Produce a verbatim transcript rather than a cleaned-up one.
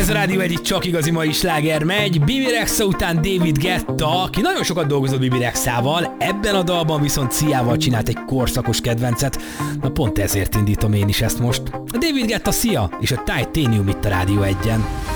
Ez a Rádió egy csak igazi mai sláger megy. Bibi Rexha után David Guetta, aki nagyon sokat dolgozott Bibi Rexhával, ebben a dalban viszont Siával csinált egy korszakos kedvencet. Na pont ezért indítom én is ezt most. A David Guetta, Sia és a Titanium itt a Rádió egyen.